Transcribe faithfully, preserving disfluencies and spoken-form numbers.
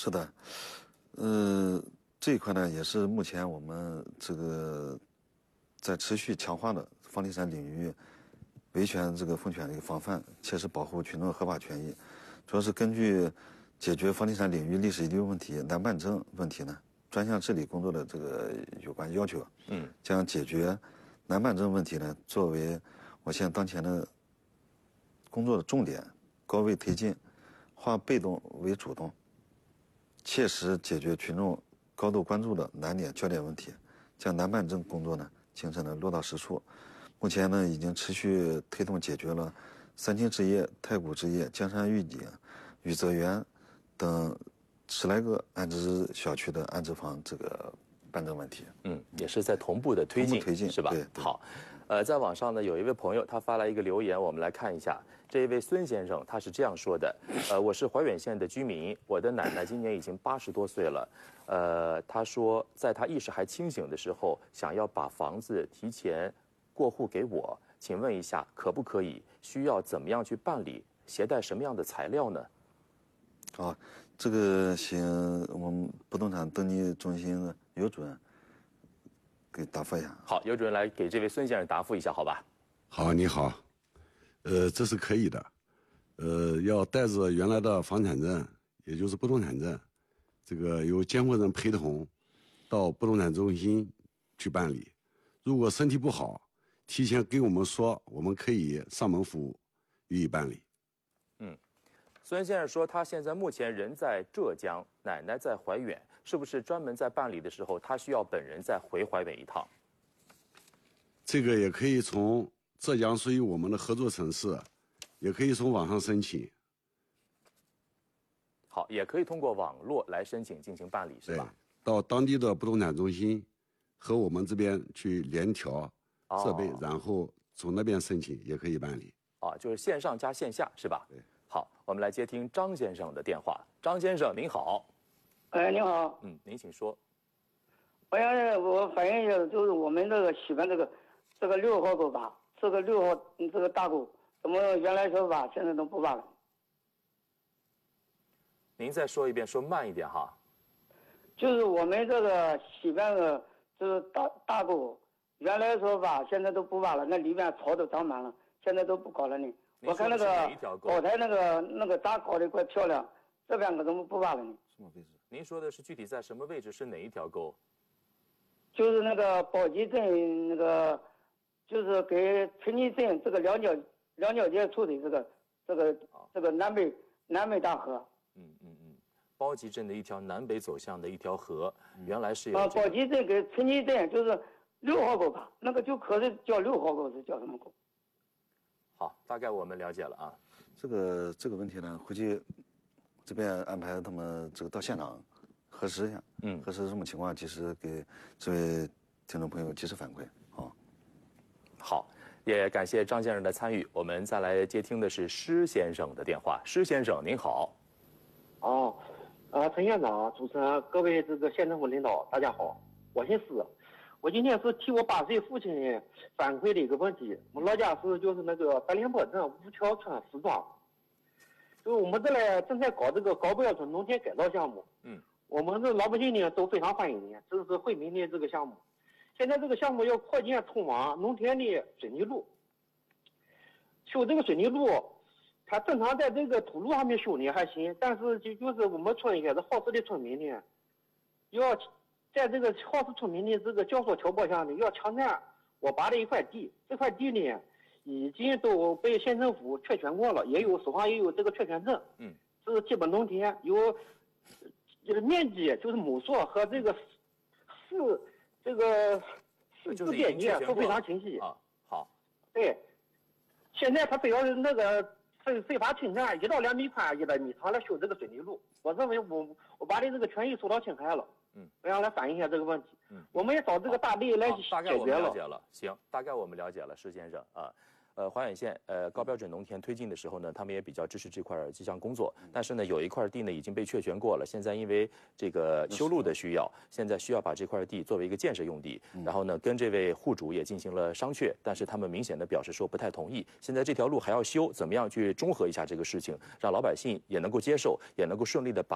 是的，呃，这一块呢也是目前我们这个在持续强化的房地产领域维权这个风险的一个防范，切实保护群众合法权益。主要是根据解决房地产领域历史遗留问题、难办证问题呢，专项治理工作的这个有关要求，嗯，将解决难办证问题呢作为我现在当前的工作的重点，高位推进，化被动为主动，切实解决群众高度关注的难点焦点问题，将难办证工作呢形成了落到实处。目前呢已经持续推动解决了三清置业、太古置业、江山御景、宇泽园等十来个安置小区的安置房这个办证问题。 嗯，也是在同步的推进， 推进是吧？ 对对好，呃，在网上呢有一位朋友他发来一个留言，我们来看一下。这一位孙先生他是这样说的：呃，我是怀远县的居民，我的奶奶今年已经八十多岁了。呃，他说在他意识还清醒的时候，想要把房子提前过户给我，请问一下可不可以？需要怎么样去办理？携带什么样的材料呢？ 啊，这个请我们不动产登记中心的尤主任给答复一下。 好，尤主任来给这位孙先生答复一下，好吧？ 好，你好，呃，这是可以的，呃，要带着原来的房产证，也就是不动产证，这个由监护人陪同，到不动产中心去办理。如果身体不好，提前给我们说，我们可以上门服务，予以办理。 嗯。孙先生说，他现在目前人在浙江，奶奶在怀远，是不是专门在办理的时候，他需要本人再回怀远一趟？ 这个也可以从浙江属于我们的合作城市，也可以从网上申请。 好，也可以通过网络来申请进行办理，是吧？ 到当地的不动产中心和我们这边去联调设备，哦、然后从那边申请也可以办理。 啊，就是线上加线下，是吧？ 对。 好，我们来接听张先生的电话。张先生，您好。 哎，您好。 嗯，您请说。 我想我反映一下，就是我们这个西边这个这个六号沟坝，这个六号这个大沟，怎么原来说挖，现在都不挖了？ 您再说一遍，说慢一点哈。 就是我们这个西边的这个大大沟，原来说挖，现在都不挖了，那里面草都长满了，现在都不搞了呢。我看那个高台那个那个咋搞的怪漂亮，这边可怎么不挖了呢？ 什么位置？ 您说的是具体在什么位置？是哪一条沟？ 就是那个宝鸡镇那个，就是给春泥镇这个两角两角街处的这个这个这个南北南北大河。 嗯嗯嗯，宝鸡镇的一条南北走向的一条河，原来是有、 这个。啊，宝鸡镇给春泥镇就是六号沟吧，那个就可是叫六号沟，是叫什么沟？ 好，大概我们了解了啊。 这个这个问题呢，回去这边安排他们这个到现场核实一下，嗯，核实什么情况，及时给这位听众朋友及时反馈。好， 好，也感谢张先生的参与。我们再来接听的是施先生的电话。施先生，您好。 哦，啊，陈院长、主持人、各位这个县政府领导，大家好，我姓施。我今天是替我八岁父亲反馈的一个问题。我老家是就是那个白莲坡镇五桥村石庄，就是我们这里正在搞这个高标准农田改造项目。嗯，我们这老百姓呢都非常欢迎的，这是惠民的这个项目。现在这个项目要扩建通往农田的水泥路，修这个水泥路，它正常在这个土路上面修呢还行，但是就就是我们村也是好事的村民呢，要。在这个好事村民的这个教唆桥坡下呢，要抢占我爸的一块地，这块地呢已经都被县政府确权过了，也有手上也有这个确权证。嗯，这是基本农田，有这个面积就是亩数和这个市这个市市边界都非常清晰。 啊，好， 对，现在他非要那个非非法侵占一到两米宽一百米长来修这个水泥路，我认为我我爸的这个权益受到侵害了。嗯，我想来反映一下这个问题。嗯，我们也找这个大力来解决了。 大概我们了解了。行，大概我们了解了，施先生啊。呃，怀远县呃高标准农田推进的时候呢，他们也比较支持这块这项工作。但是呢，有一块地呢已经被确权过了，现在因为这个修路的需要，现在需要把这块地作为一个建设用地。然后呢，跟这位户主也进行了商榷，但是他们明显的表示说不太同意。现在这条路还要修，怎么样去中和一下这个事情，让老百姓也能够接受，也能够顺利的把